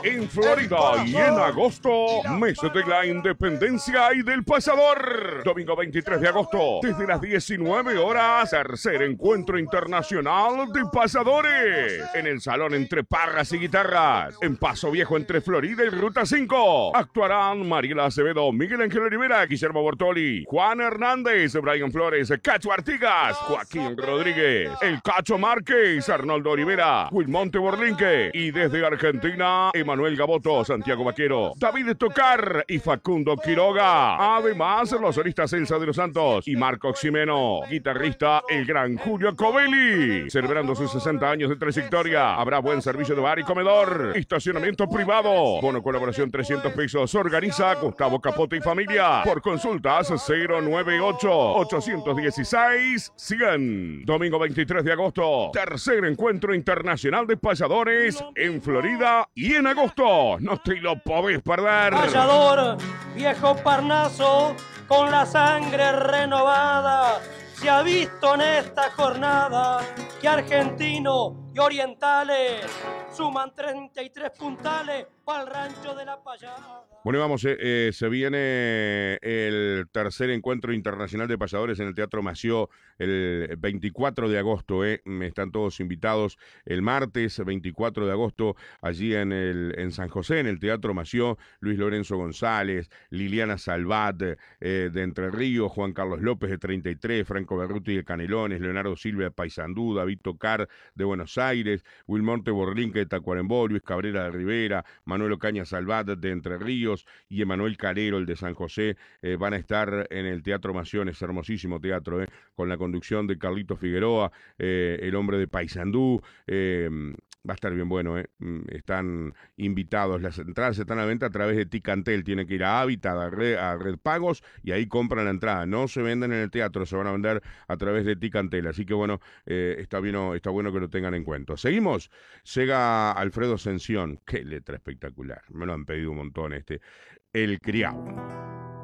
en Florida y en agosto, mes de la independencia y del pasador. Domingo 23 de agosto, desde las 19 horas, tercer encuentro internacional de pasadores. En el salón entre parras y guitarras, en Paso Viejo entre Florida y Ruta 5. Actuarán Mariela Acevedo, Miguel Ángel Rivera, Guillermo Bortoli, Juan Hernández, Brian Flores, Cacho Artigas, Joaquín Rodríguez, El Cacho Márquez, Arnoldo Olivera, Wilmonte Borlinque y desde Argentina, Emanuel Gaboto, Santiago Vaquero, David Tocar y Facundo Quiroga. Además, los solistas Elsa de los Santos y Marco Ximeno, guitarrista el gran Julio Covelli. Celebrando sus 60 años de trayectoria, habrá buen servicio de bar y comedor, estacionamiento privado, bono colaboración 300 pesos. Organiza Gustavo Capote y familia. Por consultas 098-816-100. Domingo 23 de agosto, tercer encuentro internacional de payadores en Florida y en agosto. No te lo podés perder. Payador, viejo Parnaso, con la sangre renovada, se ha visto en esta jornada que argentinos y orientales suman 33 puntales para el rancho de la payada. Bueno, y vamos, se viene el tercer encuentro internacional de payadores en el Teatro Mació el 24 de agosto. Están todos invitados el martes 24 de agosto allí en San José, en el Teatro Mació. Luis Lorenzo González, Liliana Salvat de Entre Ríos, Juan Carlos López de 33, Franco Berruti de Canelones, Leonardo Silva de Paysandú, David Tocar de Buenos Aires, Wilmonte Borlinque de Tacuarembó, Luis Cabrera de Rivera, Manuel Ocaña Salvat de Entre Ríos y Emanuel Carero, el de San José, van a estar en el Teatro Mación. Es hermosísimo teatro, con la conducción de Carlito Figueroa, el hombre de Paysandú. Va a estar bien bueno, están invitados. Las entradas están a la venta a través de Ticantel. Tienen que ir a Hábitat, a Red Pagos, y ahí compran la entrada. No se venden en el teatro, se van a vender a través de Ticantel. Así que bueno, está bueno que lo tengan en cuenta. Seguimos. Llega Alfredo Ascensión. Qué letra espectacular. Me lo han pedido un montón El Criado.